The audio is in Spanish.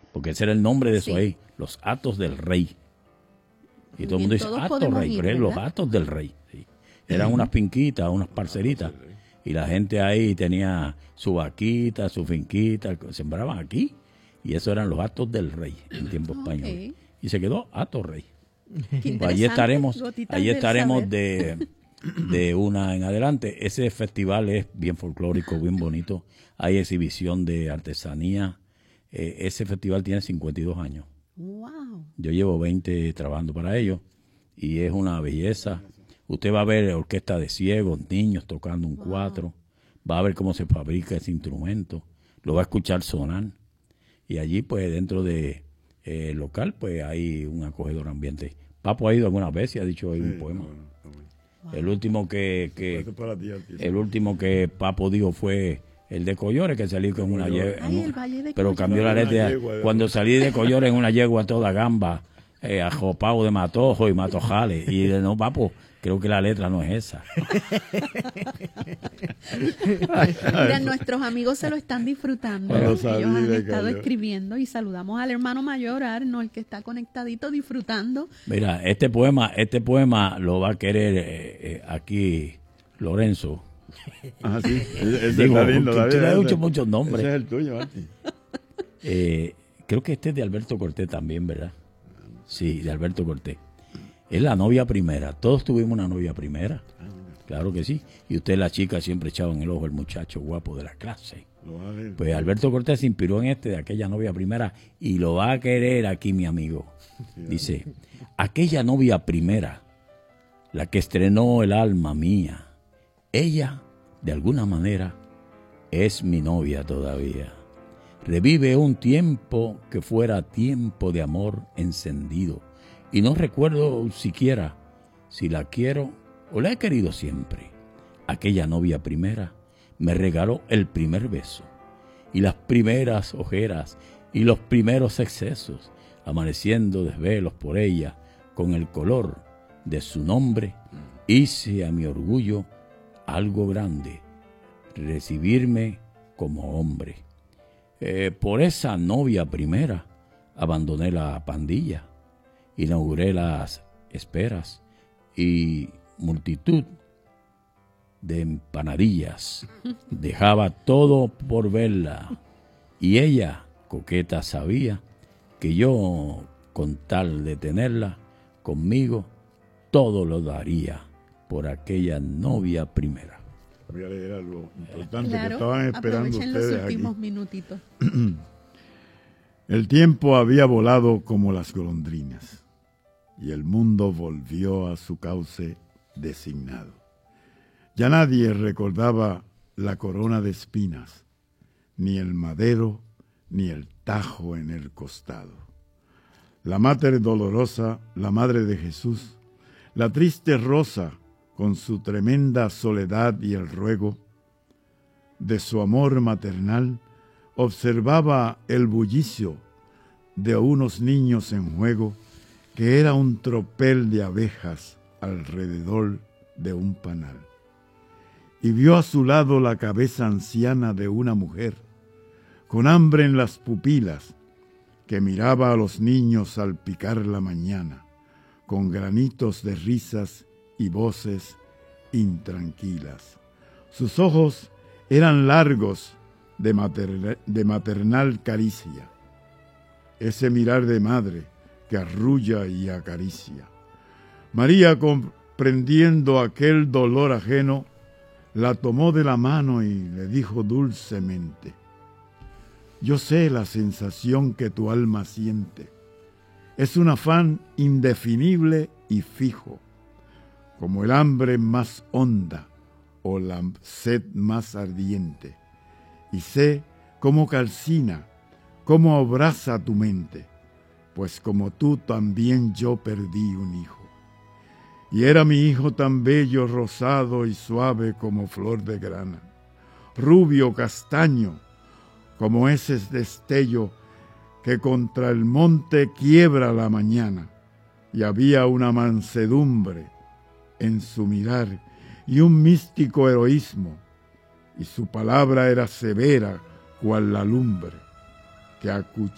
porque ese era el nombre de eso ahí, los Hatos del Rey. Y todo el mundo dice, Hatos Rey, pero los Hatos del Rey. Sí. Eran unas finquitas, unas parceritas, y la gente ahí tenía su vaquita, su finquita, sembraban aquí, y eso eran los Hatos del Rey en tiempo español. Y se quedó Hatos Rey. Pues allí estaremos de una en adelante. Ese festival es bien folclórico, bien bonito. Hay exhibición de artesanía. Ese festival tiene 52 años. Wow. Yo llevo 20 trabajando para ello y es una belleza. Usted va a ver orquesta de ciegos, niños tocando un cuatro. Va a ver cómo se fabrica ese instrumento. Lo va a escuchar sonar. Y allí, pues, dentro de local, pues, hay un acogedor ambiente. Papo ha ido algunas veces y ha dicho hoy un poema. Wow. El último que Papo dijo fue el de Collores, que salí con una yegua, pero cambió la letra. Cuando salí de Collores en una yegua toda gamba, ajopado de matojo y matojales. Y no, Papo, creo que la letra no es esa. Mira, nuestros amigos se lo están disfrutando. Ellos han estado escribiendo y saludamos al hermano mayor, Arnold, que está conectadito disfrutando. Mira, este poema lo va a querer aquí Lorenzo. Ah, sí. Digo, tú le has dicho muchos nombres. Ese es el tuyo, Martín. Creo que este es de Alberto Cortés también, ¿verdad? Sí, de Alberto Cortés. Es la novia primera. Todos tuvimos una novia primera. Claro que sí. Y usted, la chica, siempre echaba en el ojo el muchacho guapo de la clase. Pues Alberto Cortés se inspiró en de aquella novia primera, y lo va a querer aquí mi amigo. Dice, aquella novia primera, la que estrenó el alma mía, ella, de alguna manera, es mi novia todavía. Revive un tiempo que fuera tiempo de amor encendido, y no recuerdo siquiera si la quiero o la he querido siempre. Aquella novia primera me regaló el primer beso, y las primeras ojeras, y los primeros excesos, amaneciendo desvelos por ella, con el color de su nombre, hice a mi orgullo algo grande, recibirme como hombre. Por esa novia primera abandoné la pandilla, inauguré las esperas y multitud de empanadillas. Dejaba todo por verla, y ella, coqueta, sabía que yo, con tal de tenerla conmigo, todo lo daría por aquella novia primera. Voy a leer algo importante que estaban esperando ustedes los últimos aquí. Minutitos. El tiempo había volado como las golondrinas, y el mundo volvió a su cauce designado. Ya nadie recordaba la corona de espinas, ni el madero, ni el tajo en el costado. La Mater Dolorosa, la Madre de Jesús, la triste rosa, con su tremenda soledad y el ruego de su amor maternal, observaba el bullicio de unos niños en juego, que era un tropel de abejas alrededor de un panal. Y vio a su lado la cabeza anciana de una mujer, con hambre en las pupilas, que miraba a los niños al picar la mañana, con granitos de risas y voces intranquilas. Sus ojos eran largos de maternal caricia, ese mirar de madre que arrulla y acaricia. María, comprendiendo aquel dolor ajeno, la tomó de la mano y le dijo dulcemente: yo sé la sensación que tu alma siente. Es un afán indefinible y fijo, como el hambre más honda o la sed más ardiente. Y sé cómo calcina, cómo abraza tu mente, pues como tú también yo perdí un hijo. Y era mi hijo tan bello, rosado y suave como flor de grana, rubio castaño, como ese destello que contra el monte quiebra la mañana, y había una mansedumbre en su mirar y un místico heroísmo, y su palabra era severa cual la lumbre, que